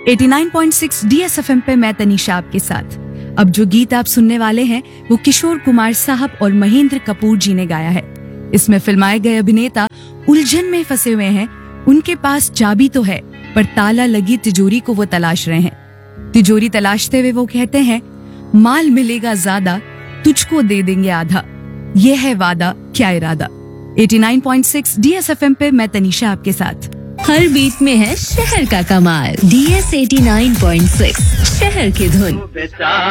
89.6 DSFM पे मैं तनीषा आपके साथ। अब जो गीत आप सुनने वाले हैं वो किशोर कुमार साहब और महेंद्र कपूर जी ने गाया है। इसमें फिल्माए गए अभिनेता उलझन में फंसे हुए हैं। उनके पास चाबी तो है पर ताला लगी तिजोरी को वो तलाश रहे हैं। तिजोरी तलाशते हुए वो कहते हैं, माल मिलेगा ज्यादा, तुझको दे देंगे आधा, ये है वादा क्या इरादा। 89.6 DSFM पे मैं तनीषा आपके साथ। हर बीट में है शहर का कमाल। DS 89.6 शहर की धुन।